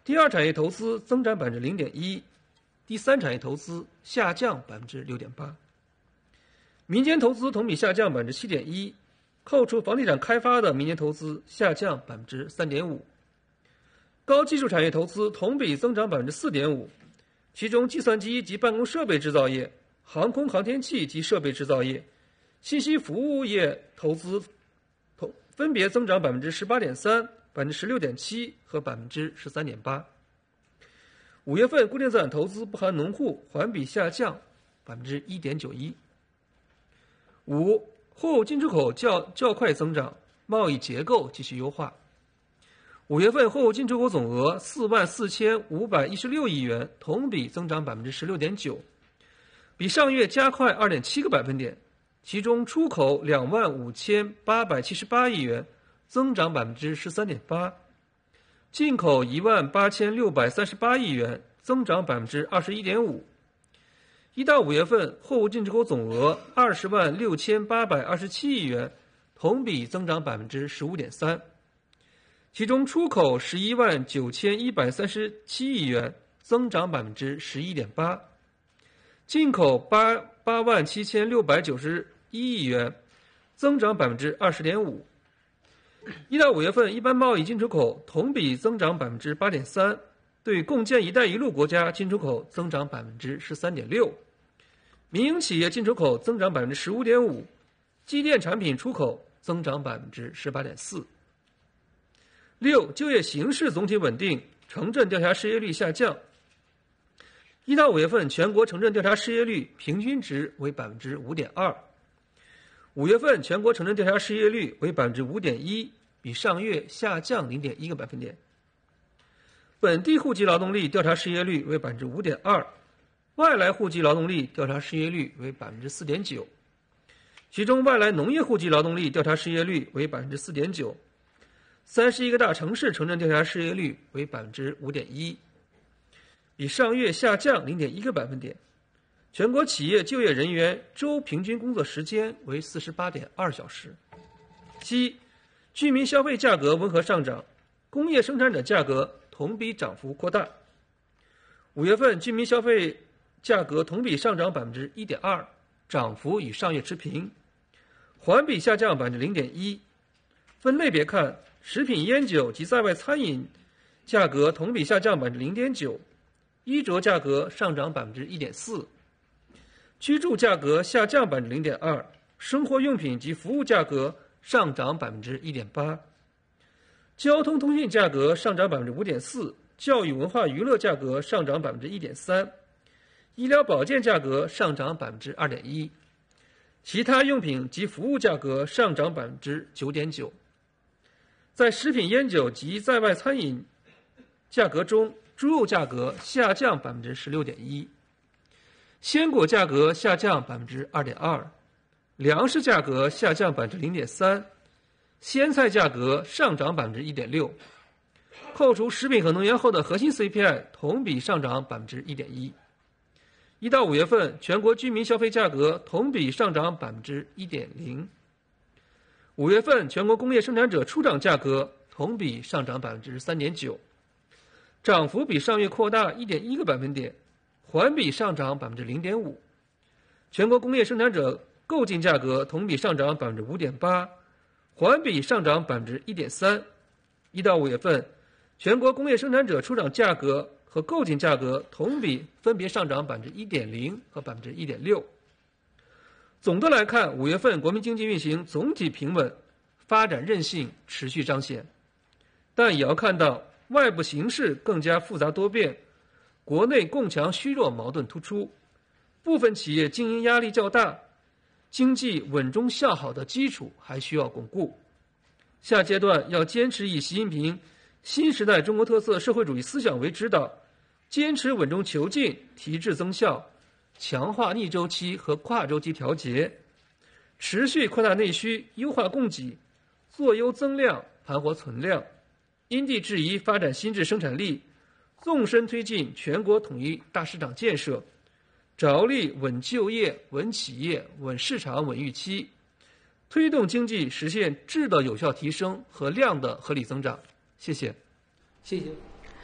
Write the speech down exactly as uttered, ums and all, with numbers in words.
第二产业投资增长百分之零点一，第三产业投资下降百分之六点八。民间投资同比下降百分之七点一，扣除房地产开发的民间投资下降百分之三点五。高技术产业投资同比增长百分之四点五，其中计算机及办公设备制造业、航空航天器及设备制造业、信息服务业投资同分别增长百分之十八点三、百分之十六点七和百分之十三点八。五月份固定资产投资不含农户环比下降百分之一点九一。五、货物进出口较较快增长，贸易结构继续优化。五月份货物进出口总额四万四千五百一十六亿元，同比增长百分之十六点九，比上月加快二点七个百分点。其中出口两万五千八百七十八亿元，增长百分之十三点八；进口一万八千六百三十八亿元，增长百分之二十一点五。一到五月份货物进出口总额二十万六千八百二十七亿元，同比增长百分之十五点三。其中出口十一万九千一百三十七亿元，增长百分之十一点八；进口八八万七千六百九十一亿元，增长百分之二十点五。一到五月份一般贸易进出口同比增长百分之八点三，对共建“一带一路”国家进出口增长百分之十三点六。民营企业进出口增长百分之十五点五，机电产品出口增长百分之十八点四。六、就业形势总体稳定，城镇调查失业率下降。一到五月份全国城镇调查失业率平均值为百分之五点二，五月份全国城镇调查失业率为百分之五点一，比上月下降零点一个百分点。本地户籍劳动力调查失业率为百分之五点二。外来户籍劳动力调查失业率为百分之四点九，其中外来农业户籍劳动力调查失业率为百分之四点九，三十一个大城市城镇调查失业率为百分之五点一，比上月下降零点一个百分点。全国企业就业人员周平均工作时间为四十八点二小时。七、居民消费价格温和上涨，工业生产者价格同比涨幅扩大。五月份居民消费价格同比上涨百分之一点二，涨幅与上月持平，环比下降百分之零点一。分类别看，食品烟酒及在外餐饮价格同比下降百分之零点九，衣着价格上涨百分之一点四，居住价格下降百分之零点二，生活用品及服务价格上涨百分之一点八，交通通信价格上涨百分之五点四，教育文化娱乐价格上涨百分之一点三。医疗保健价格上涨百分之二点一，其他用品及服务价格上涨百分之九点九。在食品烟酒及在外餐饮价格中，猪肉价格下降百分之十六点一，鲜果价格下降百分之二点二，粮食价格下降百分之零点三，鲜菜价格上涨百分之一点六。扣除食品和能源后的核心 C P I 同比上涨百分之一点一。一到五月份，全国居民消费价格同比上涨百分之一点零。五月份全国工业生产者出厂价格同比上涨百分之三点九，涨幅比上月扩大一点一个百分点，环比上涨百分之零点五。全国工业生产者购进价格同比上涨百分之五点八，环比上涨百分之一点三。一到五月份，全国工业生产者出厂价格和购进价格同比分别上涨百分之一点零和百分之一点六。总的来看，五月份国民经济运行总体平稳，发展韧性持续彰显。但也要看到外部形势更加复杂多变，国内供强虚弱矛盾突出，部分企业经营压力较大，经济稳中向好的基础还需要巩固。下阶段要坚持以习近平新时代中国特色社会主义思想为指导，坚持稳中求进、提质增效，强化逆周期和跨周期调节，持续扩大内需，优化供给，做优增量，盘活存量，因地制宜发展新质生产力，纵深推进全国统一大市场建设，着力稳就业、稳企业、稳市场、稳预期，推动经济实现质的有效提升和量的合理增长。谢谢。 谢谢。